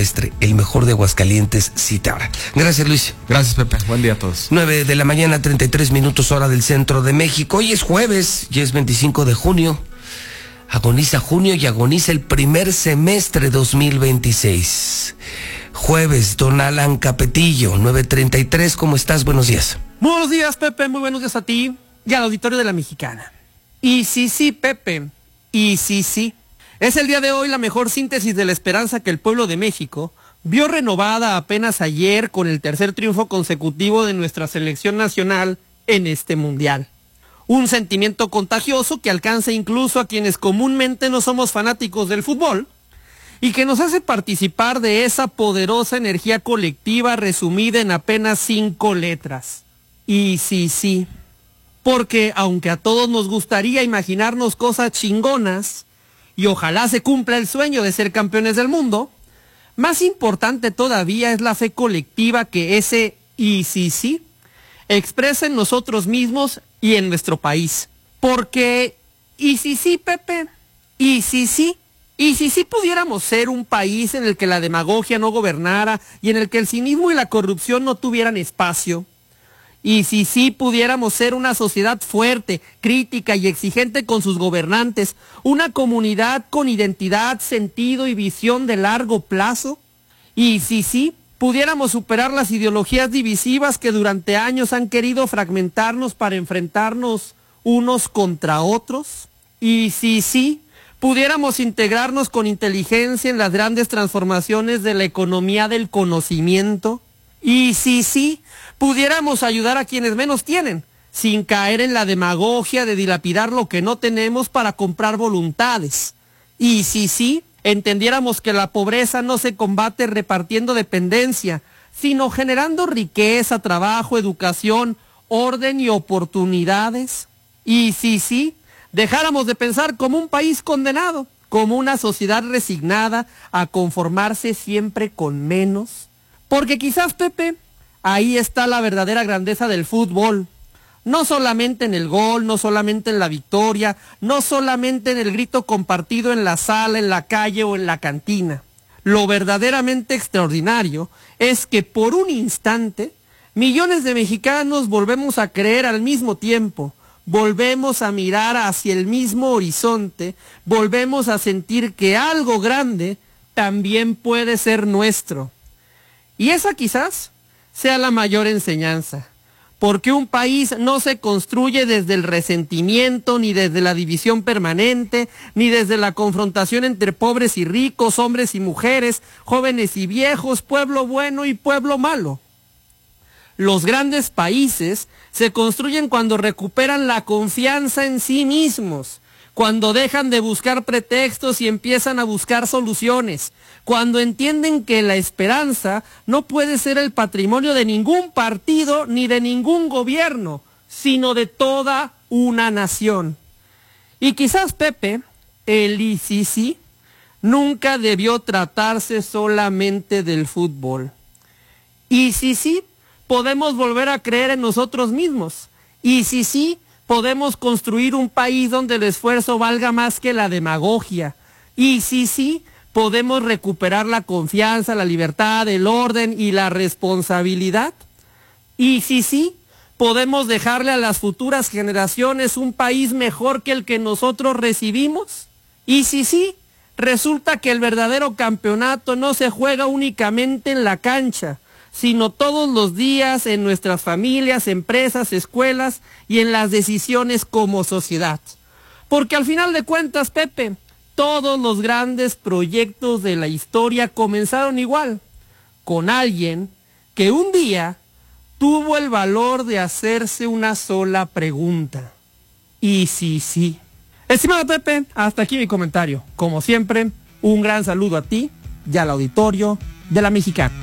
campestre, el mejor de Aguascalientes, Citara. Gracias, Luis. Gracias, Pepe. Buen día a todos. 9 de la mañana, 33 minutos, hora del centro de México. Hoy es jueves, ya es 25 de junio. Agoniza junio y agoniza el primer semestre 2026. Jueves, don Alan Capetillo, 9:33. ¿Cómo estás? Buenos días. Muy buenos días, Pepe. Muy buenos días a ti y al auditorio de La Mexicana. Y sí, Pepe. Y sí. Es el día de hoy la mejor síntesis de la esperanza que el pueblo de México vio renovada apenas ayer con el tercer triunfo consecutivo de nuestra selección nacional en este mundial. Un sentimiento contagioso que alcanza incluso a quienes comúnmente no somos fanáticos del fútbol y que nos hace participar de esa poderosa energía colectiva resumida en apenas 5 letras. Y sí. Porque aunque a todos nos gustaría imaginarnos cosas chingonas y ojalá se cumpla el sueño de ser campeones del mundo, más importante todavía es la fe colectiva que ese y sí expresa en nosotros mismos y en nuestro país. Porque y sí, Pepe, y sí pudiéramos ser un país en el que la demagogia no gobernara y en el que el cinismo y la corrupción no tuvieran espacio. Y si pudiéramos ser una sociedad fuerte, crítica y exigente con sus gobernantes, una comunidad con identidad, sentido y visión de largo plazo. Y si pudiéramos superar las ideologías divisivas que durante años han querido fragmentarnos para enfrentarnos unos contra otros. Y si pudiéramos integrarnos con inteligencia en las grandes transformaciones de la economía del conocimiento. Y si pudiéramos ayudar a quienes menos tienen, sin caer en la demagogia de dilapidar lo que no tenemos para comprar voluntades. Y si entendiéramos que la pobreza no se combate repartiendo dependencia, sino generando riqueza, trabajo, educación, orden y oportunidades. Y si dejáramos de pensar como un país condenado, como una sociedad resignada a conformarse siempre con menos. Porque quizás, Pepe, ahí está la verdadera grandeza del fútbol. No solamente en el gol, no solamente en la victoria, no solamente en el grito compartido en la sala, en la calle o en la cantina. Lo verdaderamente extraordinario es que por un instante, millones de mexicanos volvemos a creer al mismo tiempo, volvemos a mirar hacia el mismo horizonte, volvemos a sentir que algo grande también puede ser nuestro. Y esa quizás sea la mayor enseñanza, porque un país no se construye desde el resentimiento, ni desde la división permanente, ni desde la confrontación entre pobres y ricos, hombres y mujeres, jóvenes y viejos, pueblo bueno y pueblo malo. Los grandes países se construyen cuando recuperan la confianza en sí mismos, cuando dejan de buscar pretextos y empiezan a buscar soluciones, cuando entienden que la esperanza no puede ser el patrimonio de ningún partido ni de ningún gobierno, sino de toda una nación. Y quizás, Pepe, el ICC nunca debió tratarse solamente del fútbol. Y sí, podemos volver a creer en nosotros mismos. Y sí, podemos construir un país donde el esfuerzo valga más que la demagogia. Y sí, podemos recuperar la confianza, la libertad, el orden y la responsabilidad. Y sí, podemos dejarle a las futuras generaciones un país mejor que el que nosotros recibimos. Y sí, resulta que el verdadero campeonato no se juega únicamente en la cancha, sino todos los días en nuestras familias, empresas, escuelas y en las decisiones como sociedad. Porque al final de cuentas, Pepe, todos los grandes proyectos de la historia comenzaron igual, con alguien que un día tuvo el valor de hacerse una sola pregunta. Y sí. Estimado Pepe, hasta aquí mi comentario. Como siempre, un gran saludo a ti y al auditorio de La Mexicana.